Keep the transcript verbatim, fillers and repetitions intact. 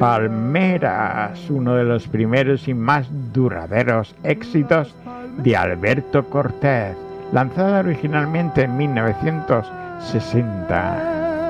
Palmeras, uno de los primeros y más duraderos éxitos de Alberto Cortés, lanzada originalmente en mil novecientos sesenta.